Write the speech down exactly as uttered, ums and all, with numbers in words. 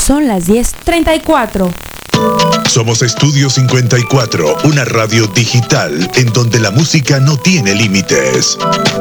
Son las diez treinta y cuatro. Somos Estudio cincuenta y cuatro, una radio digital en donde la música no tiene límites.